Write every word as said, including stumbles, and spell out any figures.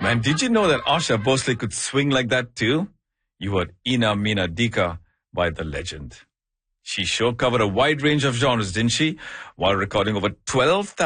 Man, did you know that Asha Bhosle could swing like that too? You heard Ina Meena Dika by the legend. She sure covered a wide range of genres, didn't she? While recording over twelve thousand